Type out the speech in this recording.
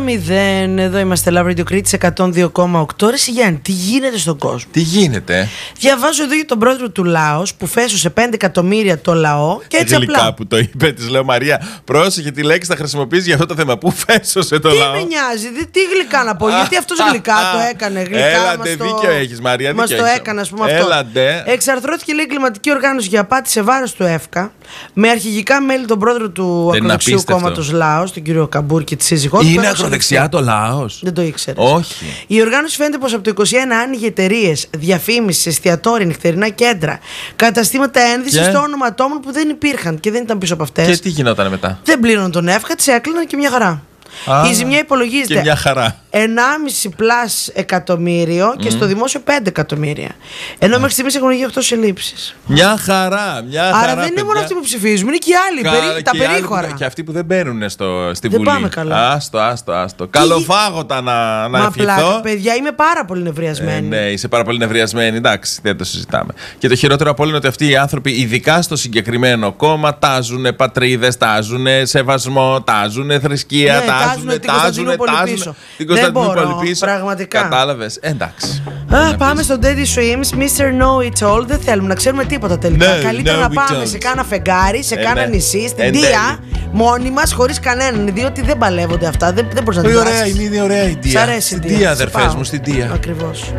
9-0. Εδώ είμαστε, Love Radio Crete 102,8. Ρε Γιάννη, τι γίνεται στον κόσμο? Τι γίνεται? Διαβάζω εδώ για τον πρόεδρο του Λάος που φέσωσε 5 εκατομμύρια το λαό και έτσι γλυκά απλά. Που το είπε, τη λέω Μαρία, πρόσεχε τη λέξη θα χρησιμοποιήσει για αυτό το θέμα. Πού φέσωσε το λαό? Τι με νοιάζει, τι γλυκά να πω, γιατί αυτός γλυκά το έκανε. Γλυκά Έλαντε, δίκιο έχεις, Μαρία. Μας το έκανε, ας πούμε, αυτό. Έλαντε. Εξαρθρώθηκε, λέει, εγκληματική οργάνωση για απάτη σε βάρος του ΕΦΚΑ με αρχηγικά μέλη τον πρόεδρο του ακροδεξιού κόμματος Λάος, τον κύριο Καμπούρ και τη σύζυγό του. Είναι ακροδεξιά το Λάος? Δεν το ήξερες? Όχι. Η οργάνωση φαίνεται πως από το 21 άνοιγε εταιρείες, διαφήμιση, εστιατόρια, νυχτερινά κέντρα, καταστήματα ένδυσης στο όνομα ατόμων που δεν υπήρχαν και δεν ήταν πίσω από αυτές. Και τι γινόταν μετά? Δεν πλήρωναν τον ΕΦΚΑ, τις έκλειναν και μια χαρά. Η ζημιά υπολογίζεται και μια χαρά. 1,5 πλάς εκατομμύριο και στο δημόσιο 5 εκατομμύρια. Ενώ μέχρι στιγμής έχουν γίνει 8 συλλήψεις. Μια χαρά, μια χαρά. Άρα δεν είναι μόνο αυτοί που ψηφίζουν, είναι και οι άλλοι, τα περίχωρα. Και αυτοί που δεν μπαίνουν στη Βουλή. Δεν πάμε καλά. Άστο. Καλοφάγωτα να ευχηθώ. Πλάκα, παιδιά, είμαι πάρα πολύ νευριασμένη. Ναι, είσαι πάρα πολύ νευριασμένη. Εντάξει, δεν το συζητάμε. Και το χειρότερο από όλα είναι ότι αυτοί οι άνθρωποι, ειδικά στο συγκεκριμένο κόμμα, τάζουν πατρίδες, τάζουν σεβασμό, τάζουν θρησκεία, τάζουν την Κωνσταντινούπολη πίσω. Την Κωνσταντινούπολη πίσω. Πραγματικά. Κατάλαβες. Εντάξει. Πάμε στο Daddy Swims, Mr. Know It All. Δεν θέλουμε να ξέρουμε τίποτα τελικά. Ναι, Καλύτερα να πάμε σε κάνα φεγγάρι, σε κάνα νησί, στην Δία, μόνοι μας, χωρίς κανέναν. Διότι δεν παλεύονται αυτά. Δεν μπορείς να την ωραία, είναι ωραία η Δία. Σ' αρέσει η Δία, αδερφές μου, στην Δία. Ακριβώς.